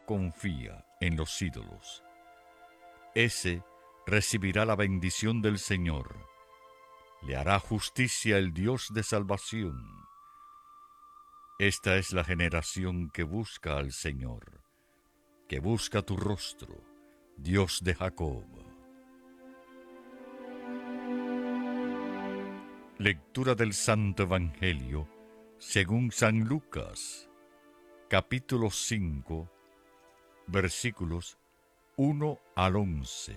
confía en los ídolos, ese recibirá la bendición del Señor. Le hará justicia el Dios de salvación. Esta es la generación que busca al Señor, que busca tu rostro, Dios de Jacob. Lectura del Santo Evangelio según San Lucas, capítulo 5, versículos 1 al 11.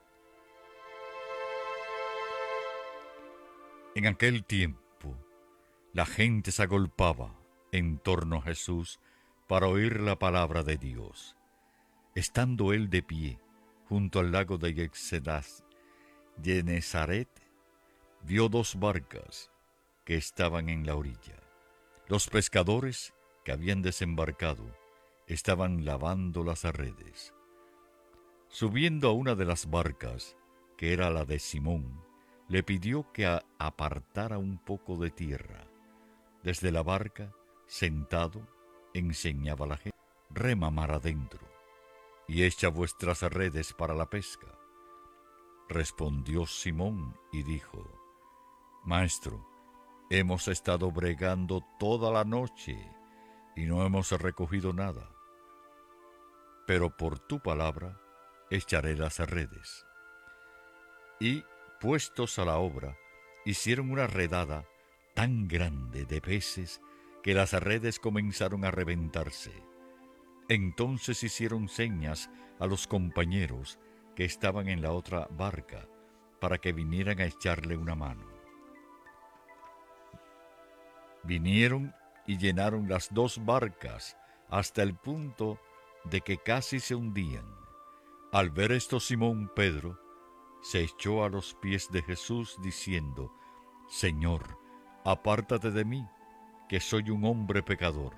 En aquel tiempo, la gente se agolpaba en torno a Jesús para oír la palabra de Dios. Estando él de pie junto al lago de Genesaret, vio dos barcas que estaban en la orilla. Los pescadores que habían desembarcado estaban lavando las redes. Subiendo a una de las barcas, que era la de Simón, le pidió que apartara un poco de tierra. Desde la barca, sentado, enseñaba a la gente: rema mar adentro y echa vuestras redes para la pesca. Respondió Simón y dijo: Maestro, hemos estado bregando toda la noche y no hemos recogido nada, pero por tu palabra echaré las redes. Y, puestos a la obra, hicieron una redada tan grande de peces que las redes comenzaron a reventarse. Entonces hicieron señas a los compañeros que estaban en la otra barca para que vinieran a echarle una mano. Vinieron y llenaron las dos barcas hasta el punto de que casi se hundían. Al ver esto, Simón Pedro se echó a los pies de Jesús diciendo: Señor, apártate de mí, que soy un hombre pecador.